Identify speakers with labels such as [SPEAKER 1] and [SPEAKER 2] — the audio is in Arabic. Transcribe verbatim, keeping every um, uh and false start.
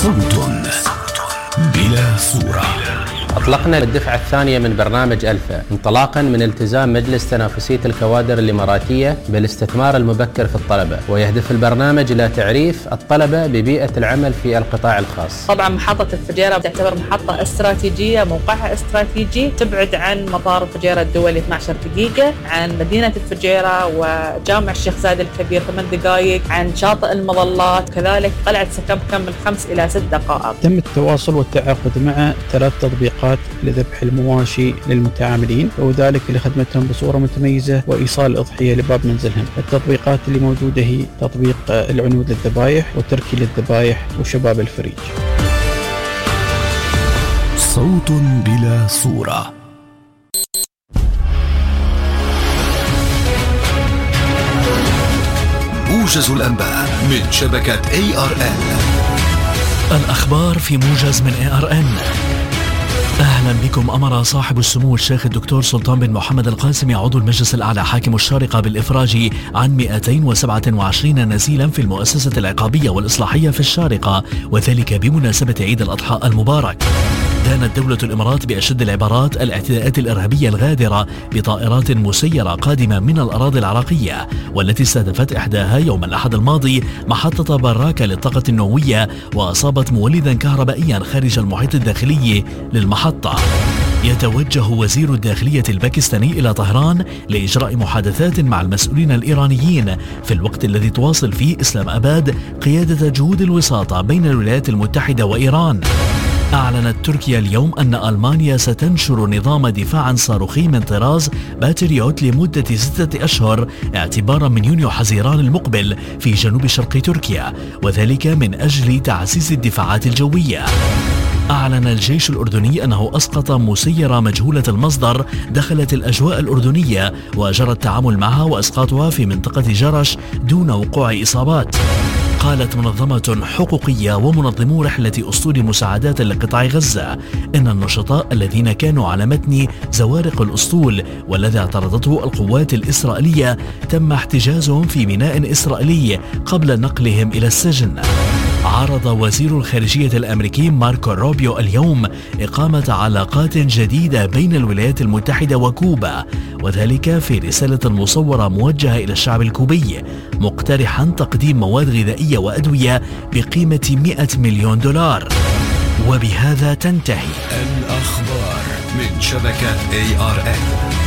[SPEAKER 1] صوت بلا صورة.
[SPEAKER 2] أطلقنا الدفعة الثانية من برنامج ألفا انطلاقا من التزام مجلس تنافسية الكوادر الإماراتية بالاستثمار المبكر في الطلبة، ويهدف البرنامج إلى تعريف الطلبة ببيئة العمل في القطاع الخاص.
[SPEAKER 3] طبعا محطة الفجيرة تعتبر محطة استراتيجية، موقعها استراتيجي، تبعد عن مطار الفجيرة الدولي اثنتي عشرة دقيقة، عن مدينة الفجيرة وجامع الشيخ زايد الكبير ثمان دقائق، عن شاطئ المظلات، كذلك قلعة سكبكم من خمس إلى ست دقائق.
[SPEAKER 4] تم التواصل والتعاقد مع ثلاث تطبيقات لذبح المواشي للمتعاملين، وذلك لخدمتهم بصورة متميزة وإيصال الأضحية لباب منزلهم. التطبيقات اللي موجودة هي تطبيق العنود للذبائح وتركي للذبائح وشباب الفريج.
[SPEAKER 1] صوت بلا صورة. موجز الأنباء من شبكة إيه آر إن.
[SPEAKER 5] الأخبار في موجز من إيه آر إن. أهلا بكم. أمر صاحب السمو الشيخ الدكتور سلطان بن محمد القاسمي عضو المجلس الأعلى حاكم الشارقة بالإفراج عن مئتين وسبعة وعشرين نزيلا في المؤسسة العقابية والإصلاحية في الشارقة، وذلك بمناسبة عيد الأضحى المبارك. دانت دولة الإمارات بأشد العبارات الاعتداءات الإرهابية الغادرة بطائرات مسيرة قادمة من الأراضي العراقية، والتي استهدفت إحداها يوم الأحد الماضي محطة براكة للطاقة النووية، وأصابت مولدا كهربائيا خارج المحيط الداخلي للمحطة. يتوجه وزير الداخلية الباكستاني إلى طهران لإجراء محادثات مع المسؤولين الإيرانيين في الوقت الذي تواصل فيه إسلام أباد قيادة جهود الوساطة بين الولايات المتحدة وإيران. أعلنت تركيا اليوم أن ألمانيا ستنشر نظام دفاع صاروخي من طراز باتريوت لمدة ستة أشهر اعتبارا من يونيو حزيران المقبل في جنوب شرق تركيا، وذلك من أجل تعزيز الدفاعات الجوية. أعلن الجيش الأردني أنه أسقط مسيرة مجهولة المصدر دخلت الأجواء الأردنية وجرى التعامل معها وإسقاطها في منطقة جرش دون وقوع إصابات. قالت منظمة حقوقية ومنظمو رحلة أسطول مساعدات لقطاع غزة إن النشطاء الذين كانوا على متن زوارق الأسطول والذي اعترضته القوات الإسرائيلية تم احتجازهم في ميناء إسرائيلي قبل نقلهم إلى السجن. عرض وزير الخارجية الأمريكي ماركو روبيو اليوم إقامة علاقات جديدة بين الولايات المتحدة وكوبا، وذلك في رسالة مصورة موجهة إلى الشعب الكوبي، مقترحا تقديم مواد غذائية وأدوية بقيمة مئة مليون دولار. وبهذا تنتهي
[SPEAKER 1] الأخبار من شبكة إيه آر إن.